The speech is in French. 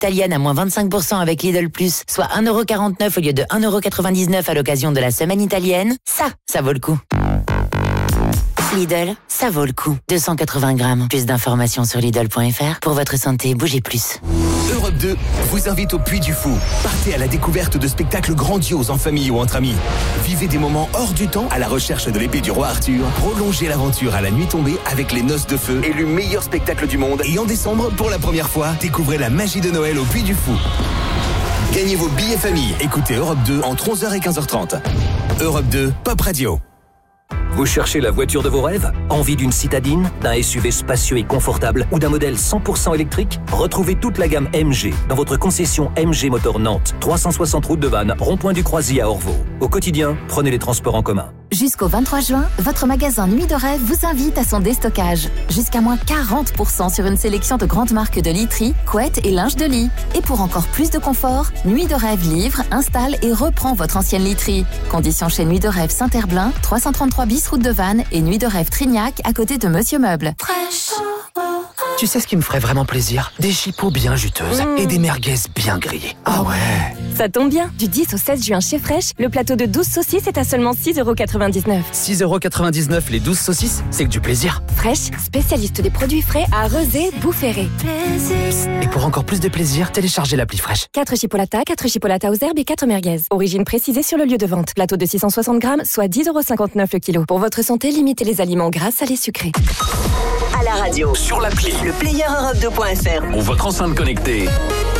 italienne à moins 25% avec Lidl Plus, soit 1,49€ au lieu de 1,99€ à l'occasion de la semaine italienne, ça vaut le coup. Lidl, ça vaut le coup. 280 grammes. Plus d'informations sur Lidl.fr. Pour votre santé, bougez plus. Europe 2 vous invite au Puy du Fou. Partez à la découverte de spectacles grandioses en famille ou entre amis. Vivez des moments hors du temps à la recherche de l'épée du roi Arthur. Prolongez l'aventure à la nuit tombée avec les Noces de Feu, élu meilleur spectacle du monde. Et en décembre, pour la première fois, découvrez la magie de Noël au Puy du Fou. Gagnez vos billets famille. Écoutez Europe 2 entre 11h et 15h30. Europe 2, Pop Radio. Vous cherchez la voiture de vos rêves? Envie d'une citadine, d'un SUV spacieux et confortable ou d'un modèle 100% électrique? Retrouvez toute la gamme MG dans votre concession MG Motor Nantes, 360 route de Vannes, rond-point du Croisier à Orvaux. Au quotidien, prenez les transports en commun. Jusqu'au 23 juin, votre magasin Nuit de Rêve vous invite à son déstockage. Jusqu'à moins 40% sur une sélection de grandes marques de literie, couettes et linge de lit. Et pour encore plus de confort, Nuit de Rêve livre, installe et reprend votre ancienne literie. Conditions chez Nuit de Rêve Saint-Herblain, 333 bis route de Vannes et Nuit de Rêve Trignac à côté de Monsieur Meuble. Tu sais ce qui me ferait vraiment plaisir? Des chipots bien juteuses et des merguez bien grillées. Ah ouais! Ça tombe bien. Du 10 au 16 juin chez Fresh, le plateau de 12 saucisses est à seulement 6,99€. 6,99€ les 12 saucisses, c'est que du plaisir. Fresh, spécialiste des produits frais à Rezé, Boufféré. Et pour encore plus de plaisir, téléchargez l'appli Fresh. 4 chipolatas, 4 chipolatas aux herbes et 4 merguez. Origine précisée sur le lieu de vente. Plateau de 660 grammes, soit 10,59€ le kilo. Pour votre santé, limitez les aliments gras, salés, sucrés. À la radio, Sur l'appli, le player Europe 2.fr. Ou votre enceinte connectée.